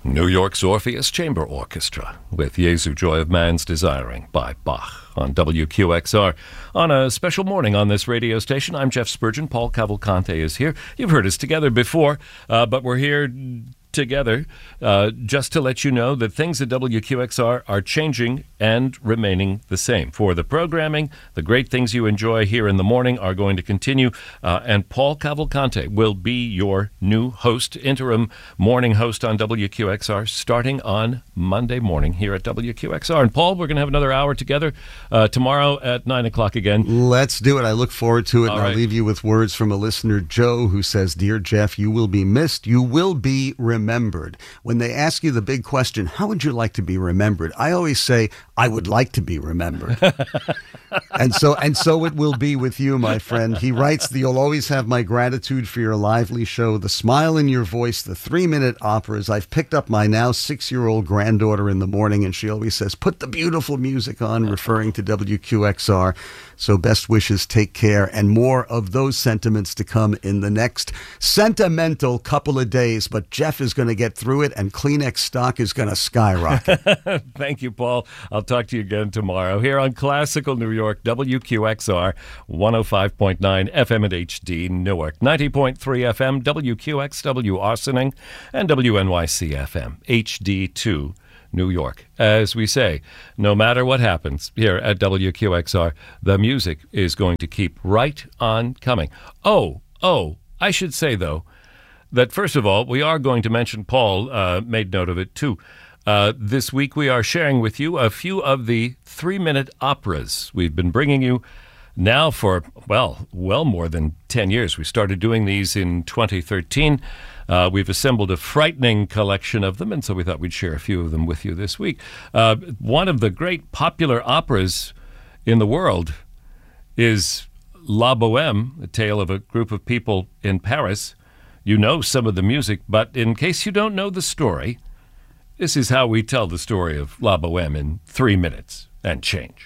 New York's Orpheus Chamber Orchestra with Jesu Joy of Man's Desiring by Bach on WQXR. On a special morning on this radio station, I'm Jeff Spurgeon. Paul Cavalcante is here. You've heard us together before, but we're here together just to let you know that things at WQXR are changing and remaining the same. For the programming, the great things you enjoy here in the morning are going to continue, and Paul Cavalcante will be your new host, interim morning host on WQXR, starting on Monday morning here at WQXR. And Paul, we're going to have another hour together tomorrow at 9 o'clock again. Let's do it. I look forward to it. All and right. I'll leave you with words from a listener, Joe, who says, "Dear Jeff, you will be missed. You will be remembered." When they ask you the big question, how would you like to be remembered? I always say, I would like to be remembered. and so it will be with you, my friend. He writes, "You'll always have my gratitude for your lively show, the smile in your voice, the 3-minute operas. I've picked up my now 6-year-old granddaughter in the morning, and she always says, put the beautiful music on," referring to WQXR. So best wishes, take care, and more of those sentiments to come in the next sentimental couple of days. But Jeff is going to get through it, and Kleenex stock is going to skyrocket. Thank you, Paul. I'll talk to you again tomorrow here on Classical New York, WQXR, 105.9 FM at HD Newark, 90.3 FM, WQXW Arsening, and WNYC FM, HD2 New York. As we say, no matter what happens here at WQXR, the music is going to keep right on coming. Oh, I should say, though, that first of all, we are going to mention, Paul made note of it too, this week we are sharing with you a few of the 3-minute operas we've been bringing you now for, well more than 10 years. We started doing these in 2013. We've assembled a frightening collection of them, and so we thought we'd share a few of them with you this week. One of the great popular operas in the world is La Bohème, a tale of a group of people in Paris. You know some of the music, but in case you don't know the story, this is how we tell the story of La Bohème in 3 minutes and change.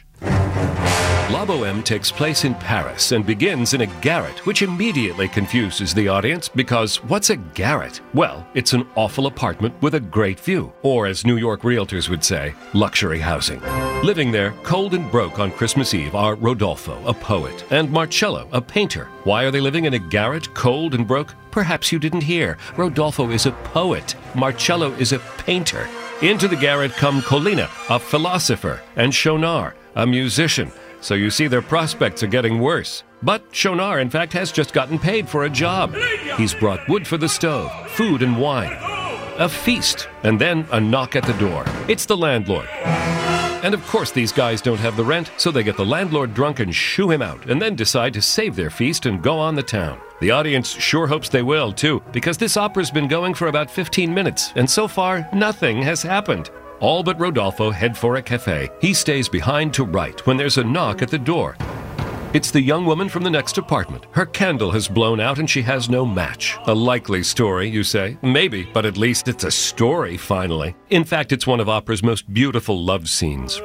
La Bohème takes place in Paris and begins in a garret, which immediately confuses the audience because what's a garret? Well, it's an awful apartment with a great view, or as New York realtors would say, luxury housing. Living there, cold and broke on Christmas Eve, are Rodolfo, a poet, and Marcello, a painter. Why are they living in a garret, cold and broke? Perhaps you didn't hear. Rodolfo is a poet. Marcello is a painter. Into the garret come Colina, a philosopher, and Schaunard, a musician. So you see their prospects are getting worse. But Schaunard, in fact, has just gotten paid for a job. He's brought wood for the stove, food and wine, a feast, and then a knock at the door. It's the landlord. And of course these guys don't have the rent, so they get the landlord drunk and shoo him out, and then decide to save their feast and go on the town. The audience sure hopes they will, too, because this opera's been going for about 15 minutes, and so far, nothing has happened. All but Rodolfo head for a cafe. He stays behind to write when there's a knock at the door. It's the young woman from the next apartment. Her candle has blown out and she has no match. A likely story, you say? Maybe, but at least it's a story, finally. In fact, it's one of opera's most beautiful love scenes.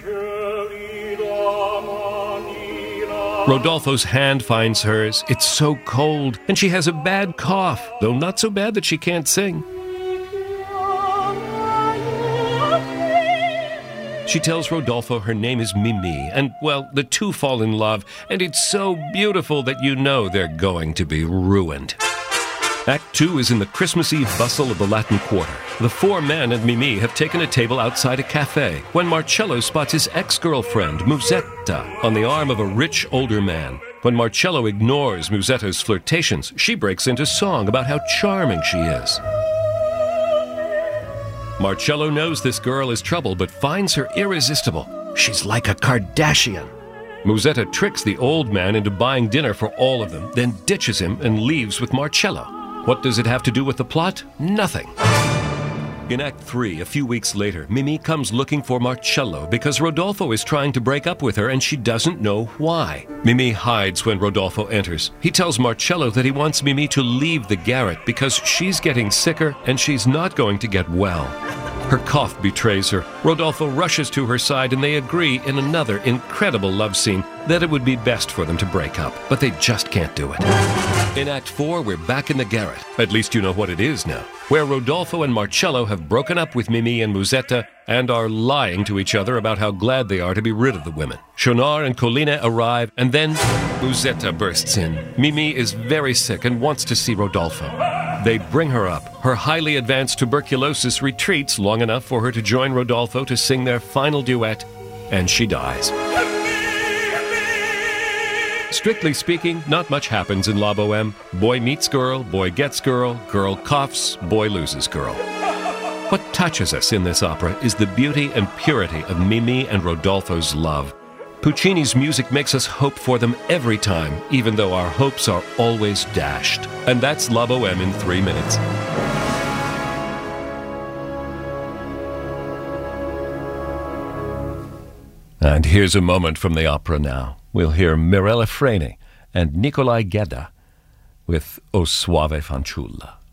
Rodolfo's hand finds hers. It's so cold, and she has a bad cough, though not so bad that she can't sing. She tells Rodolfo her name is Mimi, and, well, the two fall in love, and it's so beautiful that you know they're going to be ruined. Act 2 is in the Christmas Eve bustle of the Latin Quarter. The 4 men and Mimi have taken a table outside a cafe when Marcello spots his ex-girlfriend, Musetta, on the arm of a rich older man. When Marcello ignores Musetta's flirtations, she breaks into song about how charming she is. Marcello knows this girl is trouble, but finds her irresistible. She's like a Kardashian. Musetta tricks the old man into buying dinner for all of them, then ditches him and leaves with Marcello. What does it have to do with the plot? Nothing. In Act 3, a few weeks later, Mimi comes looking for Marcello because Rodolfo is trying to break up with her and she doesn't know why. Mimi hides when Rodolfo enters. He tells Marcello that he wants Mimi to leave the garret because she's getting sicker and she's not going to get well. Her cough betrays her. Rodolfo rushes to her side and they agree in another incredible love scene that it would be best for them to break up, but they just can't do it. In Act 4, we're back in the garret. At least you know what it is now, where Rodolfo and Marcello have broken up with Mimi and Musetta and are lying to each other about how glad they are to be rid of the women. Schaunard and Colina arrive, and then Musetta bursts in. Mimi is very sick and wants to see Rodolfo. They bring her up. Her highly advanced tuberculosis retreats long enough for her to join Rodolfo to sing their final duet, and she dies. Strictly speaking, not much happens in La Boheme. Boy meets girl, boy gets girl, girl coughs, boy loses girl. What touches us in this opera is the beauty and purity of Mimi and Rodolfo's love. Puccini's music makes us hope for them every time, even though our hopes are always dashed. And that's La Boheme in 3 minutes. And here's a moment from the opera now. We'll hear Mirella Freni and Nicolai Gedda with O Suave Fanciulla.